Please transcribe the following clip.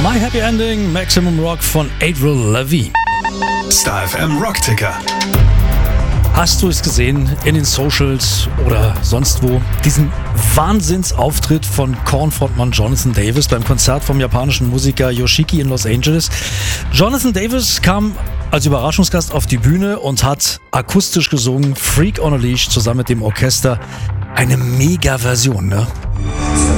My Happy Ending, Maximum Rock von Avril Lavigne. Star FM Rockticker. Hast du es gesehen in den Socials oder sonst wo? Diesen Wahnsinnsauftritt von Korn-Frontmann Jonathan Davis beim Konzert vom japanischen Musiker Yoshiki in Los Angeles. Jonathan Davis kam als Überraschungsgast auf die Bühne und hat akustisch gesungen, Freak on a Leash zusammen mit dem Orchester. Eine Mega-Version, ne?